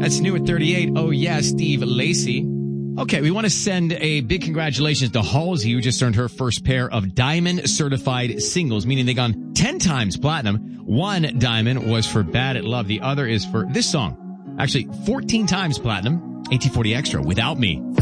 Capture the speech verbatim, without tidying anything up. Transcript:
That's new at thirty-eight. Oh, yeah, Steve Lacy. Okay, we want to send a big congratulations to Halsey, who just earned her first pair of diamond certified singles, meaning they gone ten times platinum. One diamond was for Bad at Love. The other is for this song. Actually, fourteen times platinum. eighteen forty Extra, Without Me.